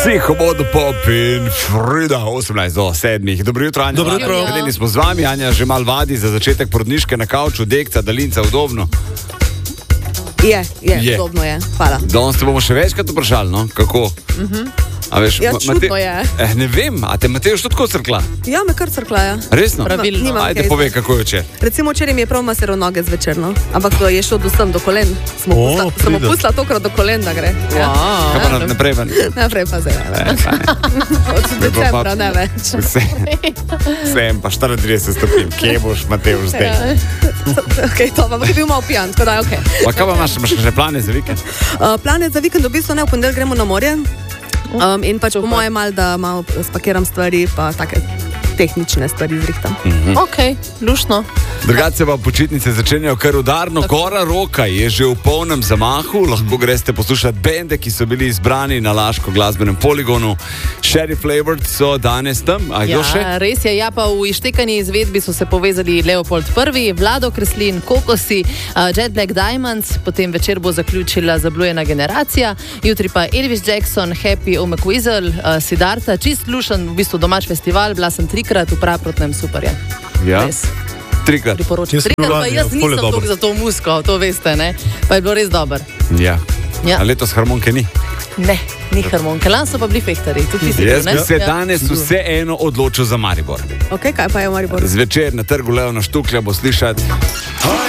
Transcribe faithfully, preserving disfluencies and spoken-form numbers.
Psihobodo Pop in Frida, osemnajst do sedmih. Dobro jutro, Anja. Dobro jutro. Vedeni smo z vami, Anja že mal vadi za začetek porodniške na kavču, dekca, dalinca, udobno. Je, je, Je. udobno je. Hvala. Danes te bomo še večkrat vprašali, no? Kako? Mhm. A veš, Ja, Ma- čudno Mate- je. Eh, ne vem, a te Mateoš tudi tako crkla? Ja, me kar crklaja. Resno? Pravilno. Nimam Ajde, kaj povej, izbrati. kako je včeraj. Recimo včeraj mi je prav masiral noge zvečerno, ampak to je šlo do sem, do kolen. Smo O, pustila, samo pride. pustila tokrat do kolen, da gre. Ja. Kaj pa na- naprej ven? Naprej pa zdaj. ne. Od decembra ne več. Vse, vsem pa štiriintrideset stopinj. Kje boš, Mateoš, zdaj? Ja. Okay, to, ampak je bil malo pijan, tako da je okej. Pa kaj pa imaš, imaš še plane za vikend? Uh, plane za vikend v bistvu ne, v ponedeljek gremo na morje. Um, in pač po mojem mal, da malo spakiram stvari, pa take tehnične stvari zrihtam. Ok, lušno. Drugače pa počitnice začenjajo kar udarno. Gora Roka je že v polnem zamahu. Lahko greste poslušati bende, ki so bili izbrani na Laško glasbenem poligonu. Sherry Flavored so danes tam. A kdo še? Ja, res je, ja, pa v ištekani izvedbi so se povezali Leopold prvi, Vlado Kreslin, Kokosi, uh, Jet Black Diamonds, potem večer bo zaključila Zablujena generacija, jutri pa Elvis Jackson, Happy, Omek Weasel, uh, Siddharta, čist lušen, v bistvu domač festival, bila sem trikrat v Praprotnem, super je. Ja, Res. trikrat. Priporočam. Jaz sem Trikrat bil pa lani, jaz ja, ful je nisem dobro. toliko za to muziko, to veste, ne? Pa je bilo res dober. Ja. Ja. A letos harmonike ni. Ne, ni harmonke, lan so pa bili fehtari, tudi ti si bil, Jaz ne? bi se Ja. danes vseeno odločil za Maribor. Ok, kaj pa je v Mariboru? Zvečer na trgu Leona Štuklja bo slišati